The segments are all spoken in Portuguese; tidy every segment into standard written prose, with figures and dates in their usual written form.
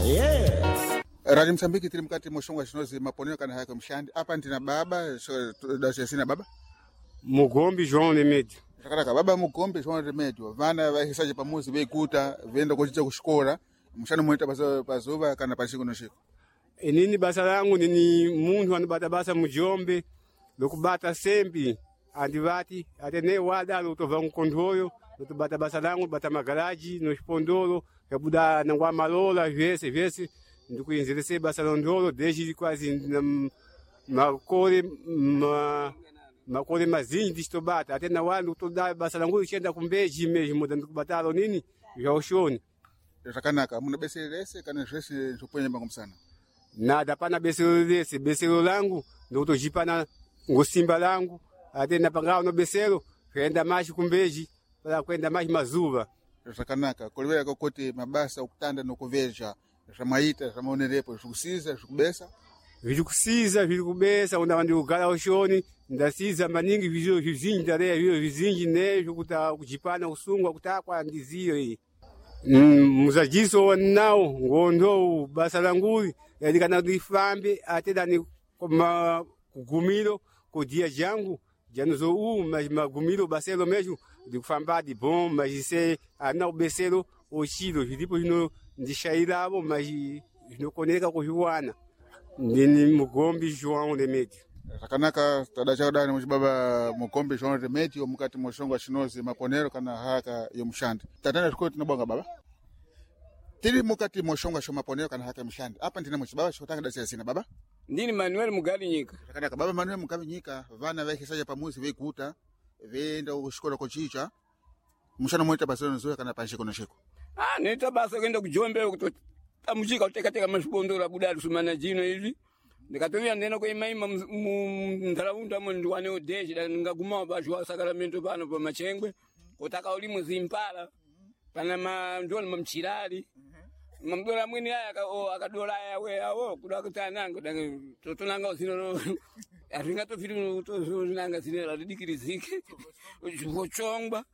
Radio Msambiki tiri mkati moshonga shinozi maponeo kana haka mshandi. Hapa ndina baba, dashi sina baba. Mugombi João Remédio. Takaraka baba Mugombi João Remédio. Vana vahisaje pamuzi veikuta, venda kuchicha kushikora. Mshana mwita pazuva kana pashiko no shiko. Nini basa langu nini mundu anabata basa mujombe. Lokubata sembi. Andivati, atene wada lutová controle. Lotubata basa langu, bata magaraji, no espondolo. Kabuda nangwa malola, vese. Ndikuinzirese basa londolo, desde quase makore mazinji distobata. Até na wanda toda basa langu chenda kumbeji mesmo dando kubatalo nini já ushoni. Takanaka muna beselese kana dress chopwenye bango msana. Nada pana beselese, beselo langu ndo tojipana ngosimba langu. Até na pangao no beselo, kwenda machi kumbeji, para kwenda machi mazuva. Takanaka kolwela kokote mabasa ukutanda no kuveja. Chamaita, chamaonerepo, chikusiza, chikubesa. Vikusiza, vikubesa, unawandi ugala oshoni, ndasiza maningi vizio vizinji ndarea, vizio vizinji nejo kujipana usungwa kutakwa ndizio hii. Muzajiso wanao, ngondo, basa languli, yadikana difambe, ateda ni kugumilo, kudia jangu, januzo magumilo baselo meju, dikufamba di bom, majise, anao beselo, oshilo, vidipo hino, ndishairabo maji nokoneka kuhiwana ndini Mugombi João Remédio. Takanaka tadachadani mujibaba Mugombi João Remédio mukati moshonga shinozi maponero kana haka yomshandi. Tatana tukoti nabonga baba. Tiri mukati moshonga shoma maponero kana haka yomshandi. Hapa ndina mujibaba shotaka dasi sina baba. Ndini Manuel Mugali Nyika. Takanaka baba Manuel Mugali Nyika vana vekisaje pamuzi vekuta venda ushikola kochicha. Mushana mwita basono zoya kana panshiko no shiko. Nita basa kwenda kujombe kutotamujika uteka mashibondora budali sumana jino hivi. Nikatumia neno kwa imaima mndaraunda mndwane odeji da ngaguma bashwa Sacramento pano pa Machengwe kutaka ulimu zimpala pana ndoni mamchirali mamdora mwini haya akadola yawe yawo kudakutananga totonanga usino aringa to firu to nanga sinela dikirizike uchochongba.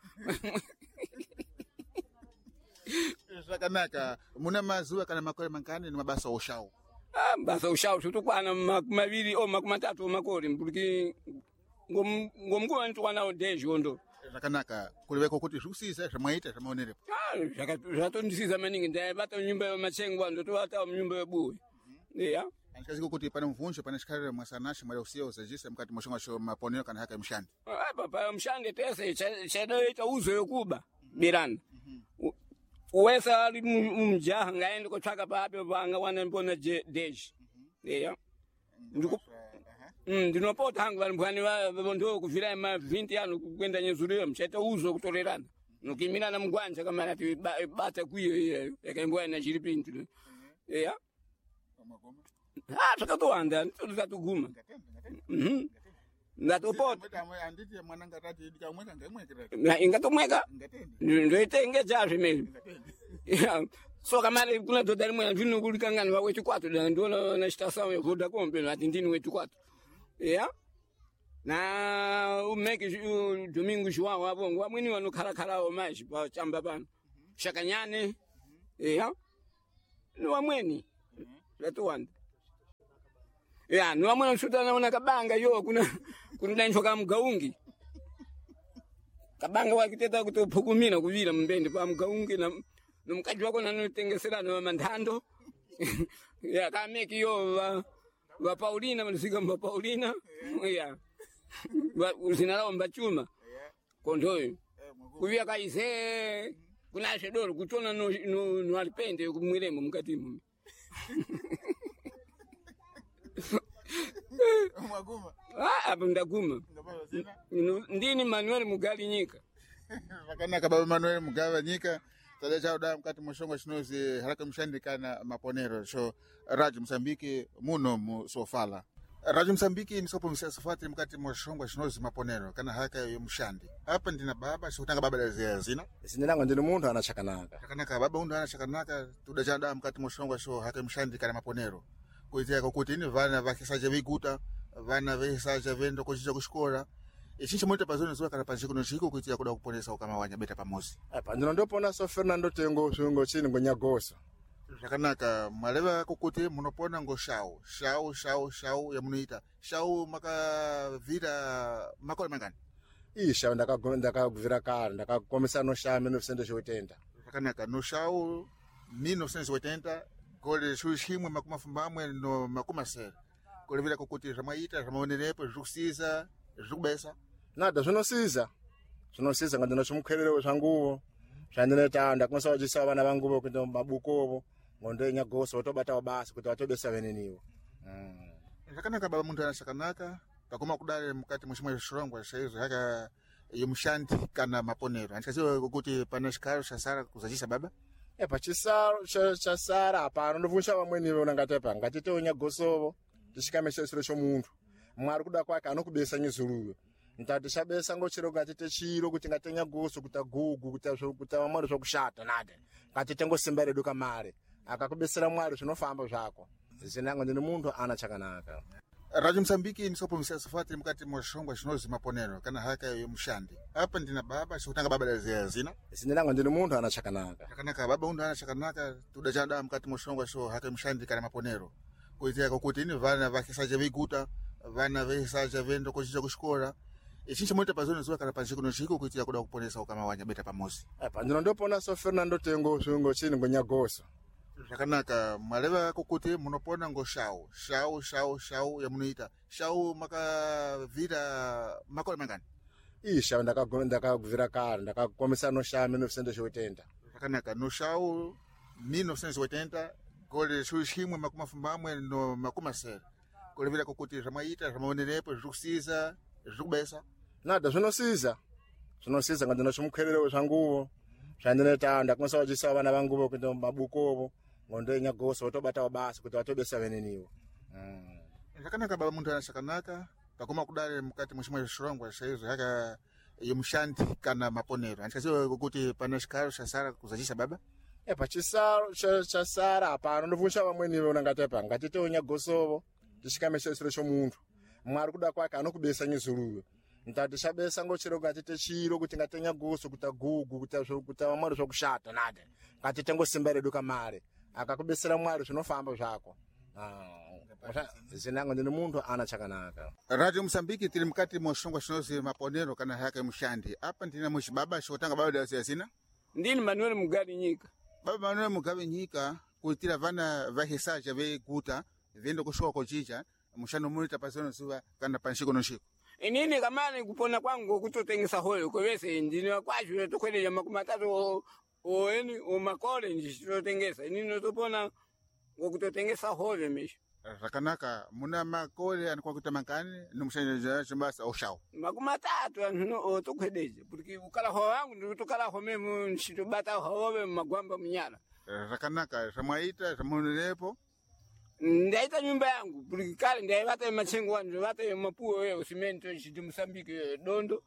Takanaka muna mazuwa kana makore mankani ni mabasa oshao. Basa oshao tutukwana maviri o makumatatu makore mpuliki ngomkuwa ntukwana odeji ondo. Takanaka kulibeko kuti shusiza chamaita chamaonerepo. Zvatondisiza maningi ndabata nyumba ya Machengwa ndo tobata nyumba ya buwe. Yeah. Anikazi kuti pana mvunjo pana shikara mwasanashi mara usio zajisa mkati moshonga sho maponeo kana haka mshandi. Papa mshandi tese chado ita uzo yokuba birana. Uwesa ali mjaha ngaende kuchaka pape vanga wana mbona deji. Yeah. Ndinopota hangu vali mbwani ndo kufira ma 20 ano kwenda nyezulio mcheta uzo kutolerana. Nukimina na mgwanja kama nati bata kuyo yakaimbwa na chilipintu. Yeah. Takatuanda tukatuguma. Ngatopota anditi mwananga tati ndikamweka ngemwekera. Na ingatomweka. Ndio itenge jaje mimi. So kama kuna dodali mwana ndino kulikangana wa wetu 4 ndio na station ya Vodacom pena atindini wetu 4. Yeah. Na umeke Domingo João hapo ngwamwini wanokharakhala o maji pa chamba pano. Shakanyane. Yeah. Ni wamweni. Latuwanda. Yeah, ni wamweni nshuta naona kabanga yo kuna dancho kama mgaungi. Kabanga wakiteta kutopukumina kuvira mbende pa mgaungi na mkaji wako nanotengesera na mandando. Yeah, kameki yo wa Paulina mlisika mba Paulina. Yeah. Usinalao mbachuma. Kondoyo. Kuvia kaise kuna shedoro kutona no alipende kumwilemo mkatimu. Mwaguma. Hapo ndaguma. Ndini Manuel Mugali Nyika. Takanaka baba Manuel Mugali Nyika. Tadacha da mkati moshonga shinozi haraka mshandi kana maponero so Radio Msambiki muno musofala. Radio Msambiki nisopo msafati mkati moshonga shinozi maponero kana haraka yomshandi. Hapa ndina baba shotanga baba la zina. Sinilanga ndino muntu anachakanaka. Takanaka baba undu anachakanaka tudacha da mkati moshonga sho haraka mshandi kana maponero. Kuitia kokuti ni vana vakisaje vikuta vana vesaje vendo kuchicha kushikora. Ichinchi mwita pazoni zuwa kana panjiko no chiko kuitia kuda kuponesa ukama wanya beta pamosi. Apa ndino ndopona so Fernando Tengo chungo chini ngonyagoswa. zvakanaka mwaleva kokuti munopona ngo shau yamunoita shau makavhira makore mangani isha ndakaguvira kare ndakakomesa nosha 1980 zvakanaka noshau 1980 kole chimwe makumi mapfumbamwe no makumi masere kulevera kokuti zvamaita zvamaonerepo zvirikusiza zvirikubesa nada zvinosiza ngati ndachimukherero zvanguvo zvandinoita ndakomesa wachisa vana vanguvo kuita mabukovo ngondo nyagoso watobatawo basa kuti watobesa veneniwo zvakanaka baba muntu anachakanaka pakoma kudare mukati mwechimwe zvirongwa chaizvo yaka yemushandi kana maponero andikaziva kuti pane chikaro chasara kuzachisa baba pachisaro chasara apano ndovuncha vamwenivo nangatepa ngatitewo nyagosovo tishikamesesero chomuntu mwari kuda kwake anokubesa nyizuluyo ntati chabesa ngochero ngatite chiro kuti ngatenya goso kuta gugu kuta vamwari zvokushata nade ngatite ngosimba redu kamare akakubesera mwari zvinofamba zvako zinango ndini muntu ana chakanaka Radio Msambiki nisopomisa safari mukati mwashongwa chinozi maponero kana haka yemushandi apa ndina baba chikutanga baba zina zinango ndini muntu ana chakanaka chakanaka baba undu ana chakanaka tudachada mukati mwashongwa sho haka yemushandi kana maponero kuitira kuti ini vana vakisaje viguta vana vesaje vendo kuchija kuchikora ichinchi moita pazoni zuwa kana panchiko chiko kuitira kuda kuponesa ukama wanya beta pamosi apa ndino ndopona so Fernando Tengo zvungo chini ngonyagoso zvakanaka mwaleva kokuti munopona ngo shau yamunoita shau makavhira makore mangani isha ndakaguvira kare ndakakomesa nosha 1980 zvakanaka noshau 1980 kole chimwe makumi mapfumbamwe no makumi masere kulevera kokuti zvamaita zvamaonerepo zvirikusiza zvirikubesa nada zvinosiza ngati ndachimukherero zvanguvo zvandinoita ndakomesa wachisa vana vanguvo kuita mabukovo ngondo nyagoso watobatawo basa kuti watobesa veneniwo zvakanaka baba muntu anachakanaka pakoma kudare mukati mwechimwe zvirongwa chaizvo yaka yemushandi kana maponero andikaziva kuti pane chikaro chasara kuzachisa baba pachisaro chasara apano ndovuncha vamwenivo nangatepa ngatitewo nyagosovo tishikamesesero chomuntu mwari kuda kwake anokubesa nyizuluyo ntati chabesa ngochero ngatite chiro kuti ngatenya goso kuta gugu kuta vamwari zvokushata nade ngatite ngosimba redu kamare akakubesera mwari zvinofamba zvako zinango ndini muntu ana chakanaka Radio Msambiki tiri mukati mwashongwa chinozi maponero kana haka yemushandi apa ndina muchibaba chikutanga baba zina ndini Manuel Mugabe Nyika baba Manuel Mugabe Nyika kuitira vana vahisaja veguta vendo kushoka kochicha mushano mulita pazono zuwa kana panshiko noshiko inini kamani kupona kwangu kutotengesa hoyo kwese ndini kwazvo tokweleja makumi atatu oeni omakole nditotengesa inini notopona ngokutotengesa hoyo misho zvakanaka muna makole anikuwa kuita mankani nomushanja chimbasa oshao makumi atatu anhu tokwedeje kuti ukala ho wangu ndikutokala ho memu nchitobata howe magwamba munyala zvakanaka zvamaita zvamuonerepo ndaita nyumba yangu kuti kale ndaivata machengo wangu vata mapuo wewe cemento chiti Msambiki dondo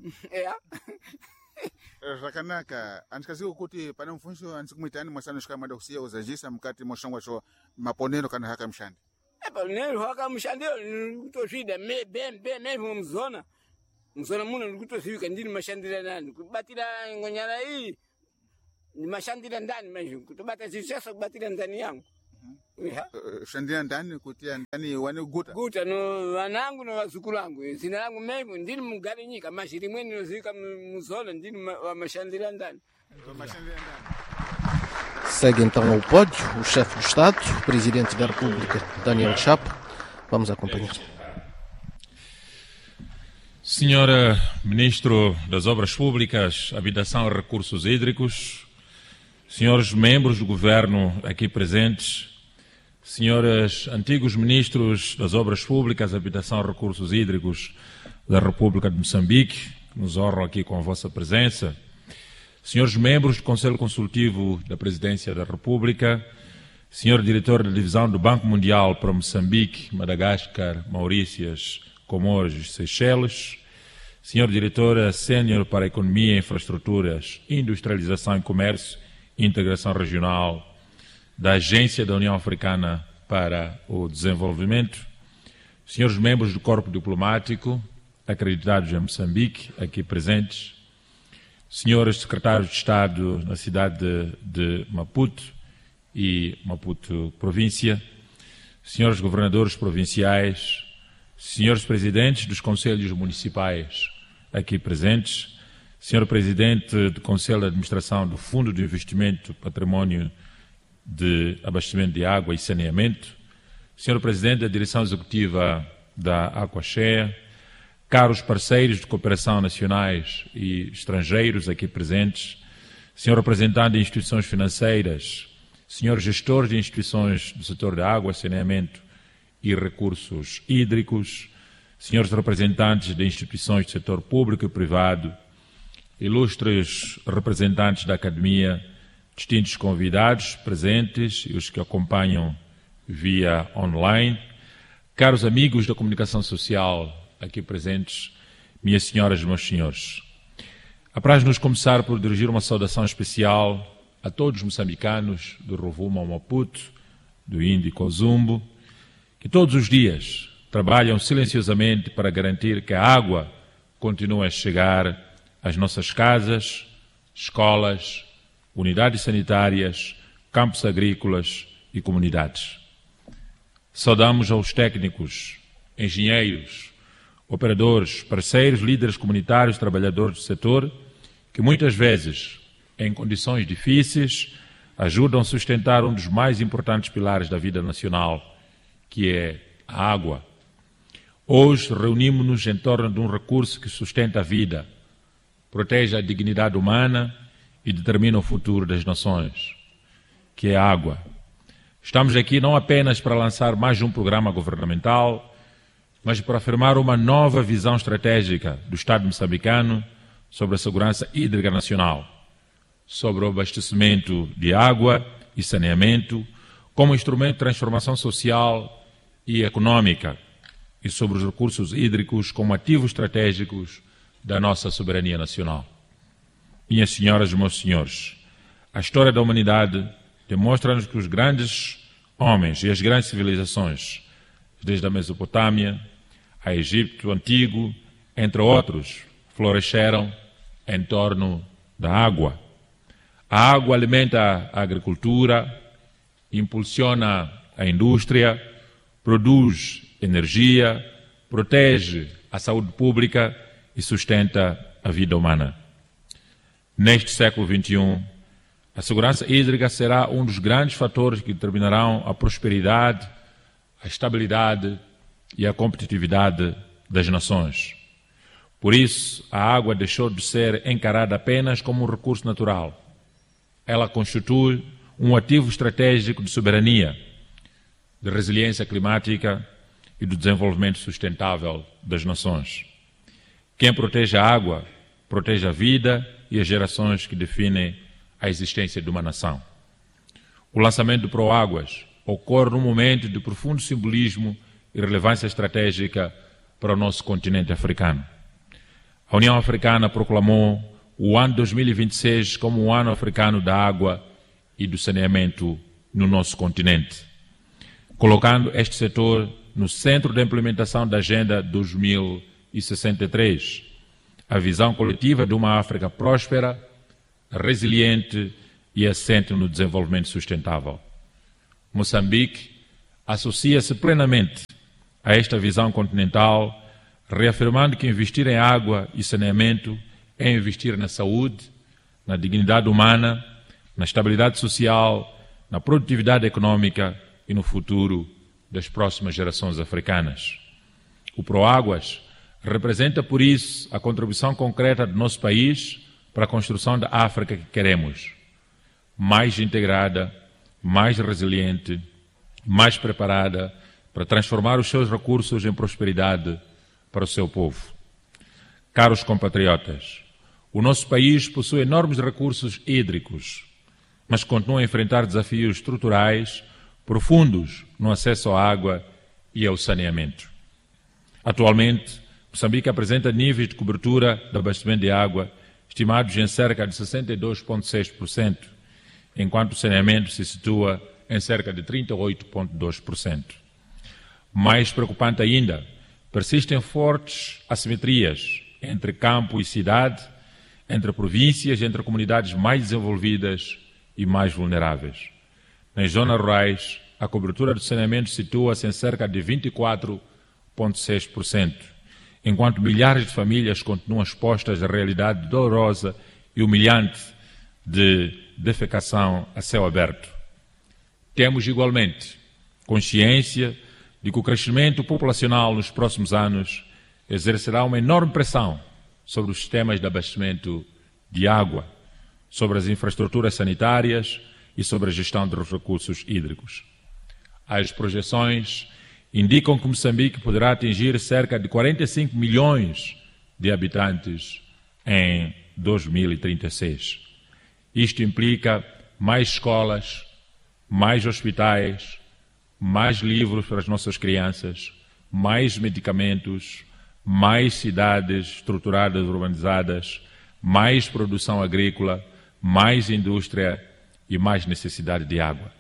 zvakanaka andikaziva kuti pane mfunso andikumuitani mwasanosvika mwada kusiya uzanjisa mukati moshongwa sho maponero kana haka mushandi panero haka mushandi kutozvida mezvo muzona muno ndikutozivika ndiri mashandira nani kubatira ngonyara iyi mashandira ndani manje kutobata chichasa kubatira ndani yangu shandira ndani kuti ndani wane guta no vanangu no vazukuru wangu zina langu mimi ndiri Mugabe Nyika mashiri mweni nozika muzona ndiri mashandira ndani Segue então ao pódio o chefe do Estado, o Presidente da República, Daniel Chapo. Vamos acompanhar. Senhora Ministro das Obras Públicas, Habitação e Recursos Hídricos, senhores membros do Governo aqui presentes, senhores antigos Ministros das Obras Públicas, Habitação e Recursos Hídricos da República de Moçambique, que nos honram aqui com a vossa presença, senhores membros do Conselho Consultivo da Presidência da República, senhor diretor da Divisão do Banco Mundial para Moçambique, Madagascar, Maurícias, Comores e Seychelles, senhor diretora sênior para Economia, Infraestruturas, Industrialização e Comércio e Integração Regional da Agência da União Africana para o Desenvolvimento, senhores membros do Corpo Diplomático, acreditados em Moçambique, aqui presentes, senhores secretários de Estado na cidade de Maputo e Maputo província, senhores governadores provinciais, senhores presidentes dos conselhos municipais aqui presentes, senhor presidente do Conselho de Administração do Fundo de Investimento Património de Abastecimento de Água e Saneamento, senhor presidente da Direção Executiva da Aquaxé, caros parceiros de cooperação nacionais e estrangeiros aqui presentes, senhor representante de instituições financeiras, senhores gestores de instituições do setor da água, saneamento e recursos hídricos, senhores representantes de instituições do setor público e privado, ilustres representantes da academia, distintos convidados presentes e os que acompanham via online, caros amigos da comunicação social aqui presentes, minhas senhoras e meus senhores. Apraz-nos começar por dirigir uma saudação especial a todos os moçambicanos do Rovuma ao Maputo, do Índico ao Zumbo, que todos os dias trabalham silenciosamente para garantir que a água continue a chegar às nossas casas, escolas, unidades sanitárias, campos agrícolas e comunidades. Saudamos aos técnicos, engenheiros, operadores, parceiros, líderes comunitários, trabalhadores do setor, que muitas vezes, em condições difíceis, ajudam a sustentar um dos mais importantes pilares da vida nacional, que é a água. Hoje reunimos-nos em torno de um recurso que sustenta a vida, protege a dignidade humana e determina o futuro das nações, que é a água. Estamos aqui não apenas para lançar mais um programa governamental, mas para afirmar uma nova visão estratégica do Estado moçambicano sobre a segurança hídrica nacional, sobre o abastecimento de água e saneamento como instrumento de transformação social e econômica e sobre os recursos hídricos como ativos estratégicos da nossa soberania nacional. Minhas senhoras e meus senhores, a história da humanidade demonstra-nos que os grandes homens e as grandes civilizações, desde a Mesopotâmia a Egito Antigo, entre outros, floresceram em torno da água. A água alimenta a agricultura, impulsiona a indústria, produz energia, protege a saúde pública e sustenta a vida humana. Neste século XXI, a segurança hídrica será um dos grandes fatores que determinarão a prosperidade, a estabilidade e a competitividade das nações. Por isso, a água deixou de ser encarada apenas como um recurso natural. Ela constitui um ativo estratégico de soberania, de resiliência climática e do desenvolvimento sustentável das nações. Quem protege a água, protege a vida e as gerações que definem a existência de uma nação. O lançamento do Proáguas ocorre num momento de profundo simbolismo e relevância estratégica para o nosso continente africano. A União Africana proclamou o ano 2026 como o ano africano da água e do saneamento no nosso continente, colocando este setor no centro da implementação da Agenda 2063, a visão coletiva de uma África próspera, resiliente e assente no desenvolvimento sustentável. Moçambique associa-se plenamente a esta visão continental, reafirmando que investir em água e saneamento é investir na saúde, na dignidade humana, na estabilidade social, na produtividade econômica e no futuro das próximas gerações africanas. O Proáguas representa, por isso, a contribuição concreta do nosso país para a construção da África que queremos, mais integrada, mais resiliente, mais preparada para transformar os seus recursos em prosperidade para o seu povo. Caros compatriotas, o nosso país possui enormes recursos hídricos, mas continua a enfrentar desafios estruturais profundos no acesso à água e ao saneamento. Atualmente, Moçambique apresenta níveis de cobertura de abastecimento de água estimados em cerca de 62,6%, enquanto o saneamento se situa em cerca de 38,2%. Mais preocupante ainda, persistem fortes assimetrias entre campo e cidade, entre províncias, entre comunidades mais desenvolvidas e mais vulneráveis. Nas zonas rurais, a cobertura do saneamento situa-se em cerca de 24,6%, enquanto milhares de famílias continuam expostas à realidade dolorosa e humilhante de defecação a céu aberto. Temos, igualmente, consciência de que o crescimento populacional nos próximos anos exercerá uma enorme pressão sobre os sistemas de abastecimento de água, sobre as infraestruturas sanitárias e sobre a gestão dos recursos hídricos. As projeções indicam que Moçambique poderá atingir cerca de 45 milhões de habitantes em 2036. Isto implica mais escolas, mais hospitais, mais livros para as nossas crianças, mais medicamentos, mais cidades estruturadas, urbanizadas, mais produção agrícola, mais indústria e mais necessidade de água.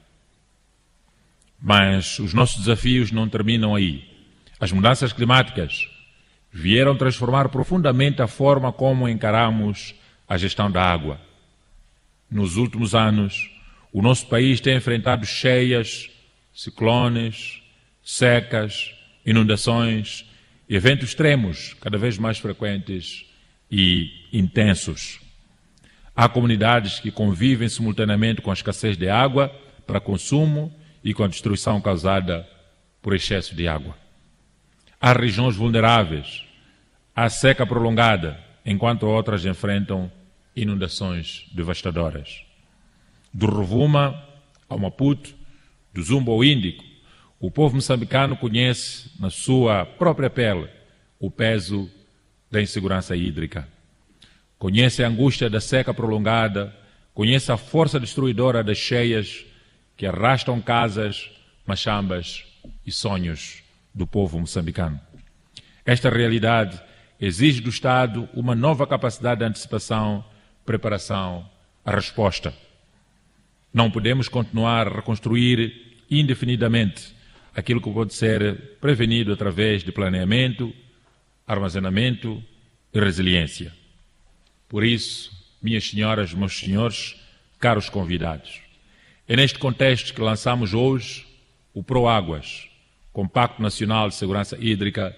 Mas os nossos desafios não terminam aí. As mudanças climáticas vieram transformar profundamente a forma como encaramos a gestão da água. Nos últimos anos, o nosso país tem enfrentado cheias, ciclones, secas, inundações e eventos extremos cada vez mais frequentes e intensos. Há comunidades que convivem simultaneamente com a escassez de água para consumo e com a destruição causada por excesso de água. Há regiões vulneráveis, há seca prolongada, enquanto outras enfrentam inundações devastadoras. Do Rovuma ao Maputo, do Zumba ao Índico, o povo moçambicano conhece na sua própria pele o peso da insegurança hídrica. Conhece a angústia da seca prolongada, conhece a força destruidora das cheias que arrastam casas, machambas e sonhos do povo moçambicano. Esta realidade exige do Estado uma nova capacidade de antecipação, preparação, a resposta. Não podemos continuar a reconstruir indefinidamente aquilo que pode ser prevenido através de planeamento, armazenamento e resiliência. Por isso, minhas senhoras, meus senhores, caros convidados, é neste contexto que lançamos hoje o ProÁguas, Compacto Nacional de Segurança Hídrica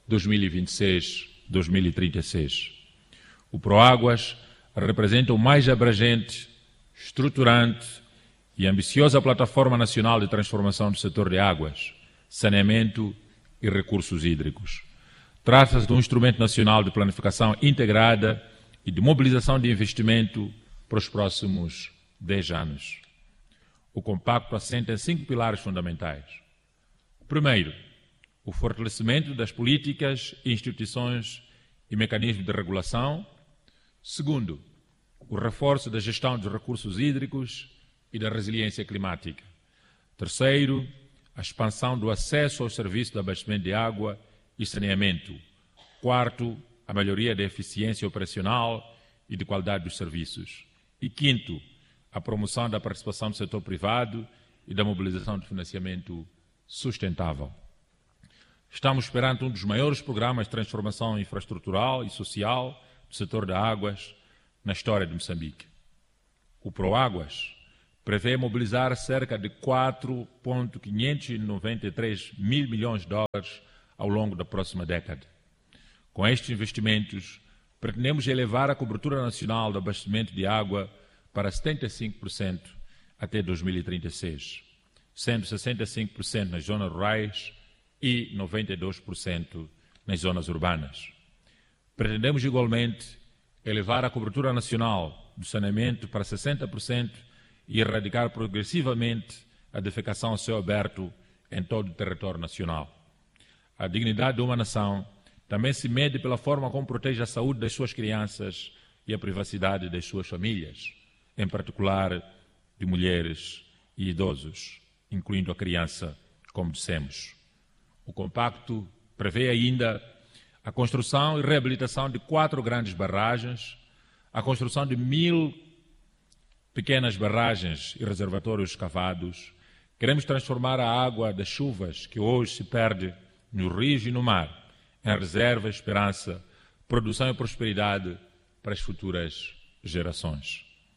2026-2036. O ProÁguas representa o mais abrangente, estruturante e ambiciosa plataforma nacional de transformação do setor de águas, saneamento e recursos hídricos. Trata-se de um instrumento nacional de planificação integrada e de mobilização de investimento para os próximos 10 anos. O compacto assenta em 5 pilares fundamentais. Primeiro, o fortalecimento das políticas, instituições e mecanismos de regulação. Segundo, o reforço da gestão dos recursos hídricos e da resiliência climática. Terceiro, a expansão do acesso aos serviços de abastecimento de água e saneamento. Quarto, a melhoria da eficiência operacional e de qualidade dos serviços. E quinto, a promoção da participação do setor privado e da mobilização de financiamento sustentável. Estamos perante um dos maiores programas de transformação infraestrutural e social do setor de águas na história de Moçambique. O ProÁguas prevê mobilizar cerca de 4,593 mil milhões de dólares ao longo da próxima década. Com estes investimentos, pretendemos elevar a cobertura nacional do abastecimento de água para 75% até 2036, sendo 65% nas zonas rurais e 92% nas zonas urbanas. Pretendemos, igualmente, elevar a cobertura nacional do saneamento para 60% e erradicar progressivamente a defecação a céu aberto em todo o território nacional. A dignidade de uma nação também se mede pela forma como protege a saúde das suas crianças e a privacidade das suas famílias, em particular de mulheres e idosos, incluindo a criança, como dissemos. O compacto prevê ainda a construção e reabilitação de 4 grandes barragens, a construção de 1.000 pequenas barragens e reservatórios escavados. Queremos transformar a água das chuvas que hoje se perde no rios e no mar em reserva, esperança, produção e prosperidade para as futuras gerações.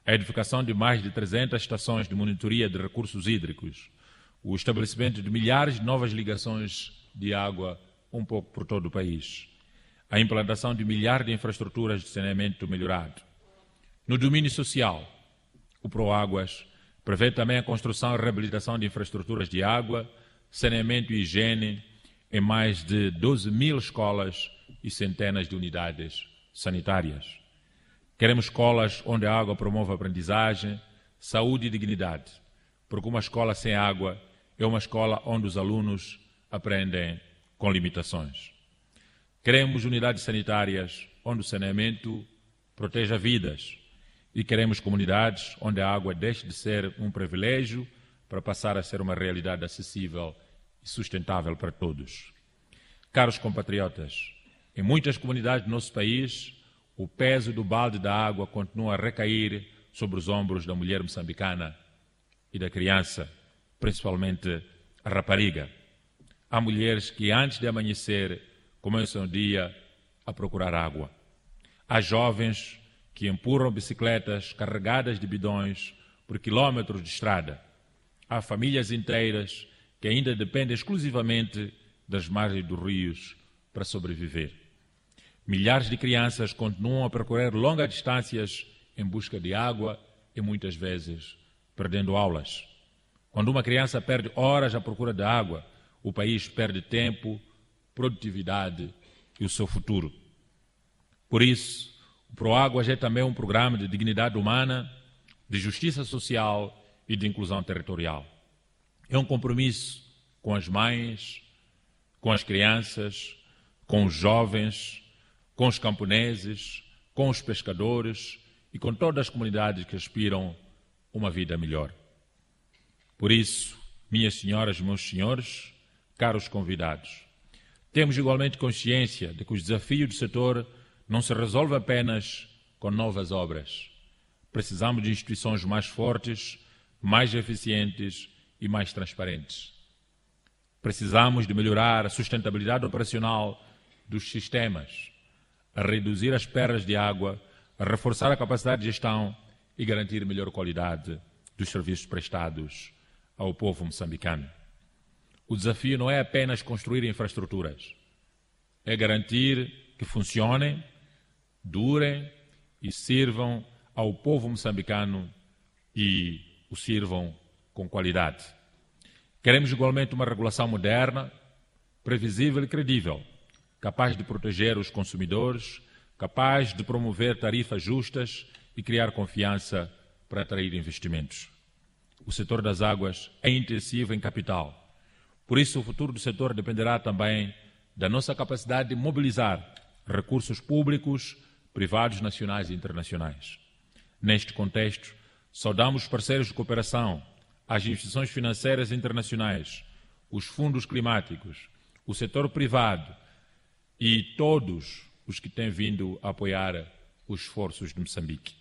a edificação de mais de 300 estações de monitoria de recursos hídricos, o estabelecimento de milhares de novas ligações de água um pouco por todo o país, a implantação de milhares de infraestruturas de saneamento melhorado. No domínio social, o Proáguas prevê também a construção e reabilitação de infraestruturas de água, saneamento e higiene em mais de 12.000 escolas e centenas de unidades sanitárias. Queremos escolas onde a água promove a aprendizagem, saúde e dignidade, porque uma escola sem água é uma escola onde os alunos aprendem com limitações. Queremos unidades sanitárias onde o saneamento proteja vidas e queremos comunidades onde a água deixe de ser um privilégio para passar a ser uma realidade acessível e sustentável para todos. Caros compatriotas, em muitas comunidades do nosso país, o peso do balde da água continua a recair sobre os ombros da mulher moçambicana e da criança, principalmente a rapariga. Há mulheres que antes de amanhecer começam o dia a procurar água. Há jovens que empurram bicicletas carregadas de bidões por quilómetros de estrada. Há famílias inteiras que ainda dependem exclusivamente das margens dos rios para sobreviver. Milhares de crianças continuam a percorrer longas distâncias em busca de água e muitas vezes perdendo aulas. Quando uma criança perde horas à procura de água, o país perde tempo, produtividade e o seu futuro. Por isso, o Proáguas é também um programa de dignidade humana, de justiça social e de inclusão territorial. É um compromisso com as mães, com as crianças, com os jovens, com os camponeses, com os pescadores e com todas as comunidades que aspiram uma vida melhor. Por isso, minhas senhoras e meus senhores, caros convidados, temos igualmente consciência de que os desafios do setor não se resolvem apenas com novas obras. Precisamos de instituições mais fortes, mais eficientes e mais transparentes. Precisamos de melhorar a sustentabilidade operacional dos sistemas, a reduzir as perdas de água, a reforçar a capacidade de gestão e garantir melhor qualidade dos serviços prestados ao povo moçambicano. O desafio não é apenas construir infraestruturas, é garantir que funcionem, durem e sirvam ao povo moçambicano e o sirvam com qualidade. Queremos igualmente uma regulação moderna, previsível e credível, capaz de proteger os consumidores, capaz de promover tarifas justas e criar confiança para atrair investimentos. O setor das águas é intensivo em capital. Por isso, o futuro do setor dependerá também da nossa capacidade de mobilizar recursos públicos, privados, nacionais e internacionais. Neste contexto, saudamos os parceiros de cooperação, as instituições financeiras internacionais, os fundos climáticos, o setor privado e todos os que têm vindo a apoiar os esforços de Moçambique.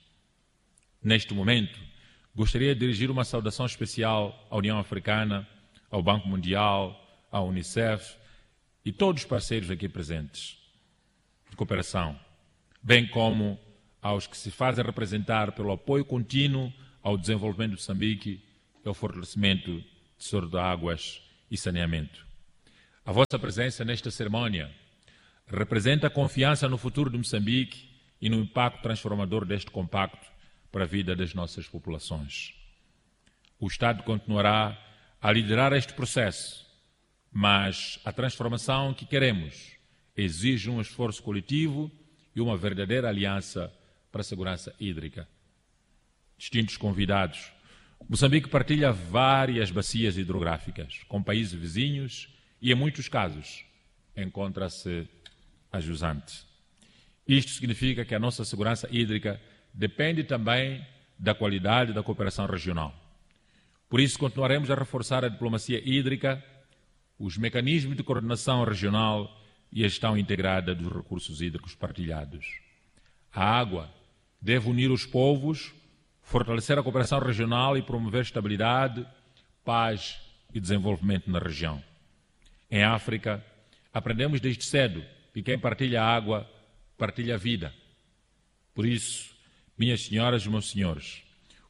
Neste momento, gostaria de dirigir uma saudação especial à União Africana, ao Banco Mundial, à Unicef e todos os parceiros aqui presentes de cooperação, bem como aos que se fazem representar pelo apoio contínuo ao desenvolvimento de Moçambique e ao fortalecimento do setor de águas e saneamento. A vossa presença nesta cerimónia representa a confiança no futuro de Moçambique e no impacto transformador deste compacto para a vida das nossas populações. O Estado continuará a liderar este processo, mas a transformação que queremos exige um esforço coletivo e uma verdadeira aliança para a segurança hídrica. Distintos convidados, Moçambique partilha várias bacias hidrográficas com países vizinhos e, em muitos casos, encontra-se a jusante. Isto significa que a nossa segurança hídrica depende também da qualidade da cooperação regional. Por isso, continuaremos a reforçar a diplomacia hídrica, os mecanismos de coordenação regional e a gestão integrada dos recursos hídricos partilhados. A água deve unir os povos, fortalecer a cooperação regional e promover estabilidade, paz e desenvolvimento na região. Em África, aprendemos desde cedo que quem partilha água, partilha a vida. Por isso, minhas senhoras e meus senhores,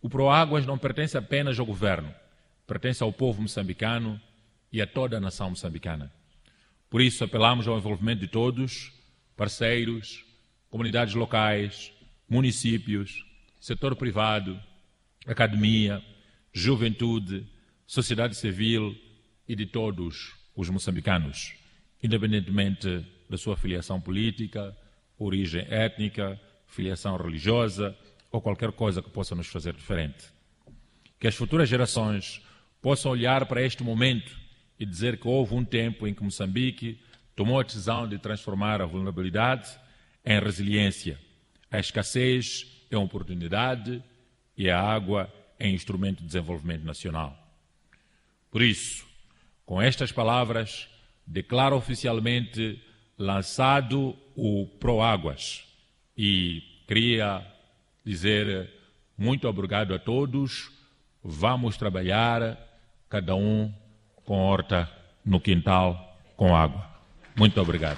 O Proáguas não pertence apenas ao governo, pertence ao povo moçambicano e a toda a nação moçambicana. Por isso, apelamos ao envolvimento de todos, parceiros, comunidades locais, municípios, setor privado, academia, juventude, sociedade civil e de todos os moçambicanos, independentemente da sua filiação política, origem étnica, filiação religiosa ou qualquer coisa que possa nos fazer diferente. Que as futuras gerações possam olhar para este momento e dizer que houve um tempo em que Moçambique tomou a decisão de transformar a vulnerabilidade em resiliência, a escassez em oportunidade e a água em instrumento de desenvolvimento nacional. Por isso, com estas palavras, declaro oficialmente lançado o Proáguas e queria dizer muito obrigado a todos. Vamos trabalhar, cada um com horta no quintal, com água. Muito obrigado.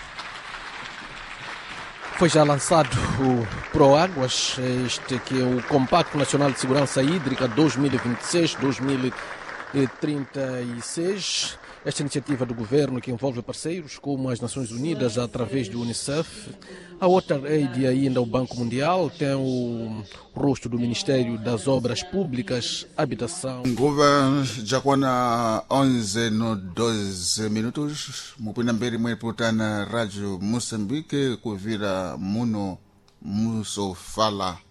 Foi já lançado o Proáguas, este que é o Compacto Nacional de Segurança Hídrica 2026-2036. Esta iniciativa do governo que envolve parceiros como as Nações Unidas através do UNICEF, a WaterAid e ainda o Banco Mundial, tem o rosto do Ministério das Obras Públicas, Habitação. Nguva jakwana 11 no 12 minutos mupina mberi mwe putana Radio Moçambique kuvira muno Muso Fala